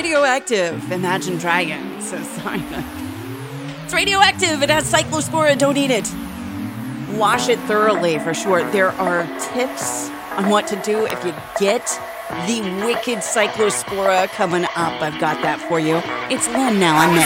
radioactive. Imagine Dragons. Says Simon. It's radioactive. It has cyclospora. Don't eat it. Wash it thoroughly for sure. There are tips on what to do if you get the wicked cyclospora coming up. I've got that for you. It's Lynn now. I'm next.